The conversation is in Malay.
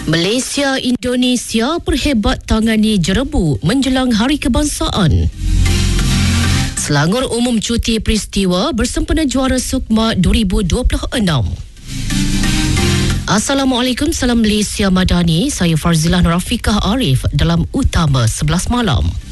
Malaysia Indonesia berhebat tangani jerebu menjelang Hari Kebangsaan. Selangor umum cuti peristiwa bersempena juara Sukma 2026. Assalamualaikum, salam Malaysia Madani. Saya Farzilah Rafiqah Arif dalam Utama 11 Malam.